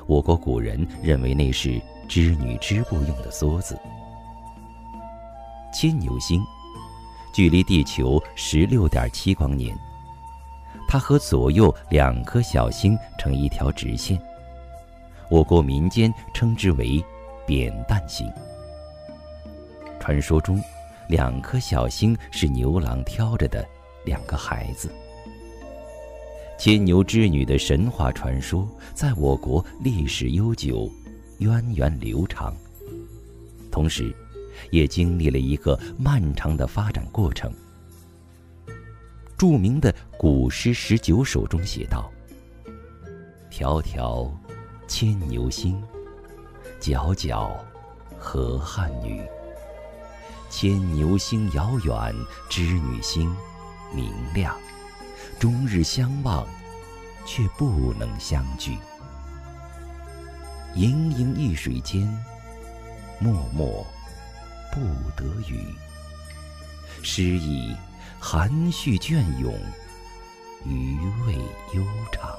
我国古人认为那是织女织布用的梭子。牵牛星距离地球16.7光年，它和左右2颗小星成一条直线，我国民间称之为扁担星。传说中2颗小星是牛郎挑着的2个孩子。牵牛织女的神话传说在我国历史悠久，源远流长，同时也经历了一个漫长的发展过程。著名的古诗19首中写道：迢迢牵牛星，皎皎河汉女。牵牛星遥远，织女星明亮，终日相望，却不能相聚。盈盈一水间，脉脉不得语。诗意含蓄隽永，余味悠长。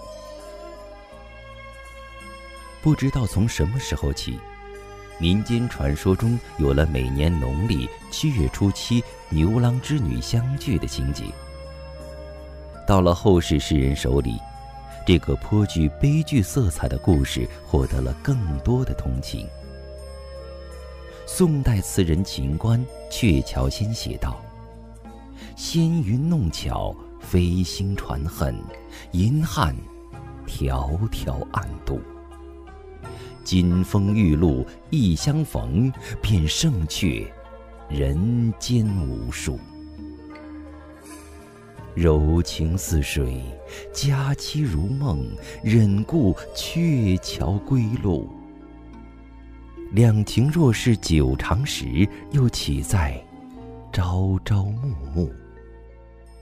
不知道从什么时候起，民间传说中有了每年农历7月初7牛郎织女相聚的情节。到了后世诗人手里，这个颇具悲剧色彩的故事获得了更多的同情。宋代词人秦观《鹊桥仙》写道：纤云弄巧，飞星传恨，银汉迢迢暗度。金风玉露一相逢，便胜却人间无数。柔情似水，佳期如梦，忍顾鹊桥归路。两情若是久长时，又岂在朝朝暮暮。